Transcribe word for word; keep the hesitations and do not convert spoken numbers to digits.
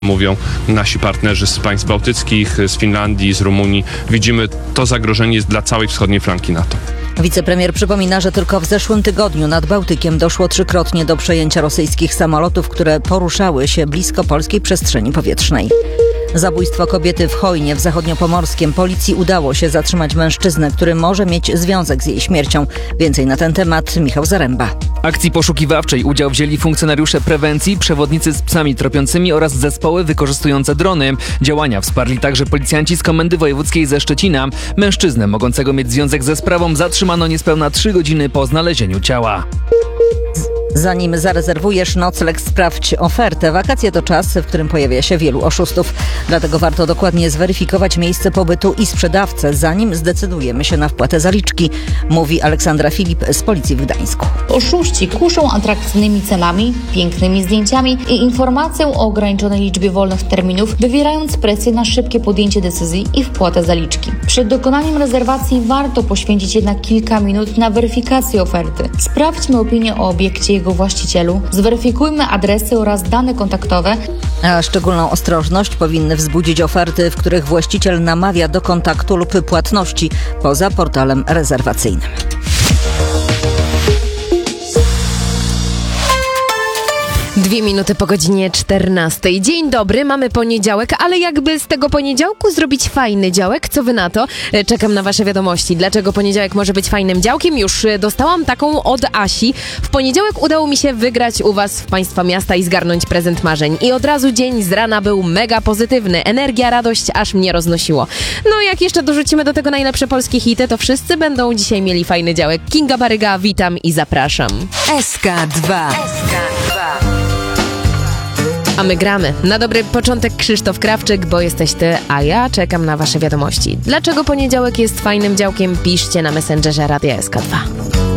Mówią nasi partnerzy z państw bałtyckich, z Finlandii, z Rumunii. Widzimy, to zagrożenie jest dla całej wschodniej flanki NATO. Wicepremier przypomina, że tylko w zeszłym tygodniu nad Bałtykiem doszło trzykrotnie do przejęcia rosyjskich samolotów, które poruszały się blisko polskiej przestrzeni powietrznej. Zabójstwo kobiety w Chojnie w zachodniopomorskiem. Policji udało się zatrzymać mężczyznę, który może mieć związek z jej śmiercią. Więcej na ten temat Michał Zaręba. Akcji poszukiwawczej udział wzięli funkcjonariusze prewencji, przewodnicy z psami tropiącymi oraz zespoły wykorzystujące drony. Działania wsparli także policjanci z Komendy Wojewódzkiej ze Szczecina. Mężczyznę mogącego mieć związek ze sprawą zatrzymano niespełna trzy godziny po znalezieniu ciała. Zanim zarezerwujesz nocleg, sprawdź ofertę. Wakacje to czas, w którym pojawia się wielu oszustów. Dlatego warto dokładnie zweryfikować miejsce pobytu i sprzedawcę, zanim zdecydujemy się na wpłatę zaliczki, mówi Aleksandra Filip z Policji w Gdańsku. Oszuści kuszą atrakcyjnymi cenami, pięknymi zdjęciami i informacją o ograniczonej liczbie wolnych terminów, wywierając presję na szybkie podjęcie decyzji i wpłatę zaliczki. Przed dokonaniem rezerwacji warto poświęcić jednak kilka minut na weryfikację oferty. Sprawdźmy opinię o obiekcie i jego właścicielu, zweryfikujmy adresy oraz dane kontaktowe. A szczególną ostrożność powinny wzbudzić oferty, w których właściciel namawia do kontaktu lub płatności poza portalem rezerwacyjnym. Dwie minuty po godzinie czternastej. Dzień dobry, mamy poniedziałek, ale jakby z tego poniedziałku zrobić fajny działek, co wy na to? Czekam na wasze wiadomości. Dlaczego poniedziałek może być fajnym działkiem? Już dostałam taką od Asi. W poniedziałek udało mi się wygrać u was w państwa miasta i zgarnąć prezent marzeń. I od razu dzień z rana był mega pozytywny. Energia, radość aż mnie roznosiło. No jak jeszcze dorzucimy do tego najlepsze polskie hity, to wszyscy będą dzisiaj mieli fajny działek. Kinga Baryga, witam i zapraszam. S K dwa. A my gramy. Na dobry początek Krzysztof Krawczyk, bo jesteś ty, a ja czekam na wasze wiadomości. Dlaczego poniedziałek jest fajnym działkiem? Piszcie na Messengerze Radia S K dwa.